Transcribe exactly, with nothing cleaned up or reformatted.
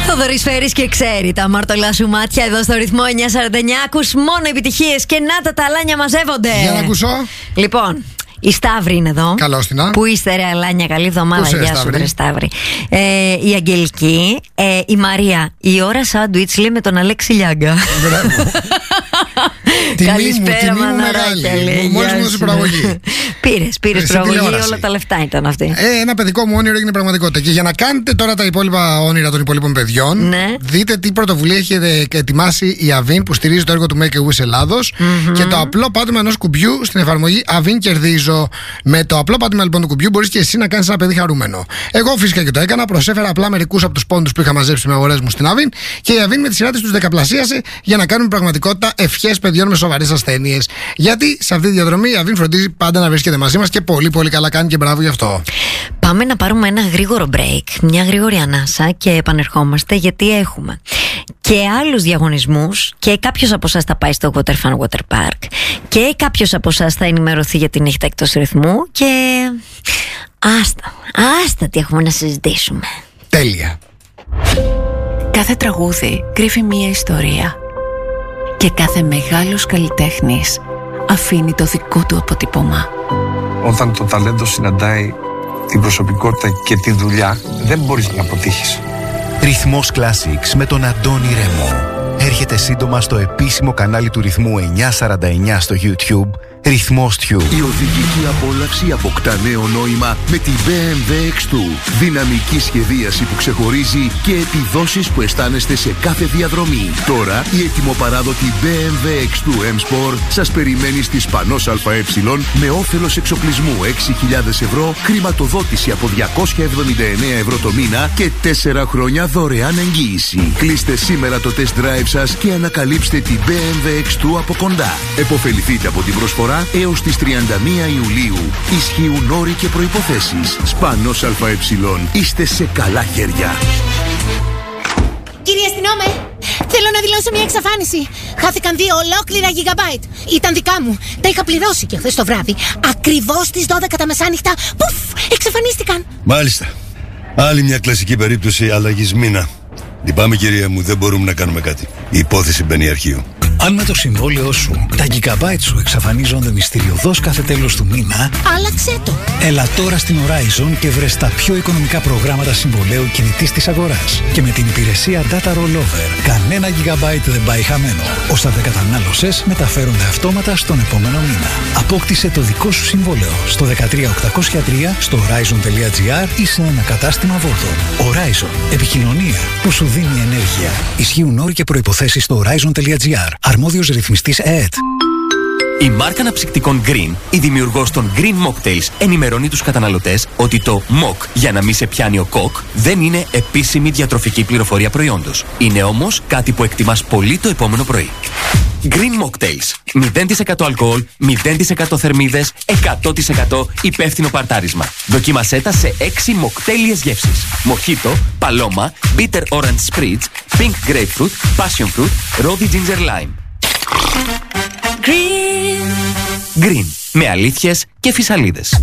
Θοδωρής Φέρης και ξέρει τα αμαρτωλά σου μάτια εδώ στο ρυθμό εννιά σαράντα εννιά. Ακούς μόνο επιτυχίες και να τα ταλάνια μαζεύονται. Για να ακούσω. Λοιπόν, η Σταύρη είναι εδώ. Καλώς την. Πού είστε, ρε Αλάνια, καλή εβδομάδα. Γεια σου, ρε Σταύρη. Ε, η Αγγελική, ε, η Μαρία. Η ώρα σάντουιτς λέει με τον Αλέξη Λιάγκα. Καλησπέρα, μαναράκια. Μόλις μου έδωσε προαγωγή. Πήρες, πήρες προαγωγή, όλα τα λεφτά ήταν αυτή. Ε, ένα παιδικό μου όνειρο έγινε πραγματικότητα. Και για να κάνετε τώρα τα υπόλοιπα όνειρα των υπόλοιπων παιδιών, ναι. δείτε τι πρωτοβουλία έχει ετοιμάσει η Αβίν που στηρίζει το έργο του Make a Wish Ελλάδος. Mm-hmm. Και το απλό πάτημα ενός κουμπιού στην εφαρμογή Αβίν Κερδίζω. Με το απλό πάτημα λοιπόν του κουμπιού μπορείς και εσύ να κάνεις ένα παιδί χαρούμενο. Εγώ φυσικά και το έκανα. Προσέφερα απλά μερικούς από τους πόντους που είχα μαζέψει με αγορές μου στην Αβίν. Και η Αβίν με τη σειρά της τους δεκαπλασίασε για να κάνουμε πραγματικότητα ευχές παιδιών με σοβαρές ασθένειες. Γιατί σε αυτή τη διαδρομή η Αβίν φροντίζει πάντα να βρίσκεται μαζί μας και πολύ πολύ καλά κάνει και μπράβο γι' αυτό. Πάμε να πάρουμε ένα γρήγορο break, μια γρήγορη ανάσα και επανερχόμαστε, γιατί έχουμε και άλλους διαγωνισμούς και κάποιος από εσάς θα πάει στο Water Fun Water Park και κάποιος από εσάς θα ενημερωθεί για την νύχτα εκτός ρυθμού και άστα, άστα τι έχουμε να συζητήσουμε. Τέλεια. Κάθε τραγούδι κρύβει μία ιστορία και κάθε μεγάλος καλλιτέχνης αφήνει το δικό του αποτύπωμα. Όταν το ταλέντο συναντάει την προσωπικότητα και τη δουλειά, δεν μπορείς να αποτύχεις. Ρυθμός Classics με τον Αντώνη Ρέμο. Έρχεται σύντομα στο επίσημο κανάλι του Ρυθμού εννιά σαράντα εννιά στο YouTube. Ρυθμός Tube. Η οδηγική απόλαυση αποκτά νέο νόημα με τη μπι εμ ντάμπλιου εξ δύο. Δυναμική σχεδίαση που ξεχωρίζει και επιδόσεις που αισθάνεστε σε κάθε διαδρομή. Τώρα η ετοιμοπαράδοτη μπι εμ ντάμπλιου εξ δύο M Sport σας περιμένει στη Σπανός ΑΕ με όφελος εξοπλισμού έξι χιλιάδες ευρώ, χρηματοδότηση από διακόσια εβδομήντα εννέα ευρώ το μήνα και τέσσερα χρόνια δωρεάν εγγύηση. Κλείστε σήμερα το test drive σας και ανακαλύψτε την μπι εμ ντάμπλιου εξ δύο από κοντά. Εποφεληθείτε από την προσφορά έως τις τριάντα μία Ιουλίου. Ισχύουν όροι και προϋποθέσεις. Σπανός ΑΕ. Είστε σε καλά χέρια. Κύριε αστυνόμε, θέλω να δηλώσω μια εξαφάνιση. Χάθηκαν δύο ολόκληρα γιγαμπάιτ. Ήταν δικά μου. Τα είχα πληρώσει και χθες το βράδυ. Ακριβώς στις δώδεκα τα μεσάνυχτα. Πουφ! Εξαφανίστηκαν. Μάλιστα. Άλλη μια κλασική περίπτωση αλλαγής μήνα. Λυπάμαι, κυρία μου, δεν μπορούμε να κάνουμε κάτι. Η υπόθεση μπαίνει αρχείο. Αν με το συμβόλαιό σου τα gigabyte σου εξαφανίζονται μυστηριωδώς κάθε τέλος του μήνα, άλλαξε το. Έλα τώρα στην Horizon και βρες τα πιο οικονομικά προγράμματα συμβολαίου κινητής της αγοράς. Και με την υπηρεσία Data Rollover, κανένα gigabyte δεν πάει χαμένο. Όσα δεν κατανάλωσες μεταφέρονται αυτόματα στον επόμενο μήνα. Απόκτησε το δικό σου συμβόλαιο στο δεκατρία οκτακόσια τρία, στο horizon.gr ή σε ένα κατάστημα Vodafone. Horizon. Επικοινωνία που σου δίνει ενέργεια. Ισχύουν όροι και προϋποθέσεις στο horizon.gr. Αρμόδιος ρυθμιστής ΕΕΤ. Η μάρκα αναψυκτικών Green, η δημιουργός των Green Mocktails, ενημερώνει τους καταναλωτές ότι το Mock για να μην σε πιάνει ο κοκ δεν είναι επίσημη διατροφική πληροφορία προϊόντος. Είναι όμως κάτι που εκτιμάς πολύ το επόμενο πρωί. Green Mocktails. μηδέν τοις εκατό αλκοόλ, μηδέν τοις εκατό θερμίδες, εκατό τοις εκατό υπεύθυνο παρτάρισμα. Δοκίμασέ τα σε έξι μοκτέλιες γεύσεις. Μοχίτο, παλώμα, bitter orange spritz, pink grapefruit, passion fruit, rosy ginger lime. Green. Green. Με αλήθειες και φυσαλίδες.